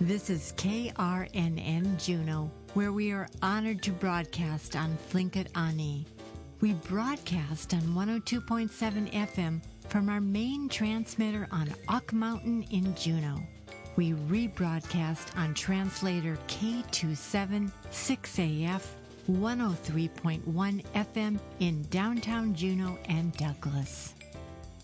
This is KRNN Juneau, where we are honored to broadcast on Tlingit Ani. We broadcast on 102.7 FM from our main transmitter on Ock Mountain in Juneau. We rebroadcast on translator K276AF 103.1 FM in downtown Juneau and Douglas.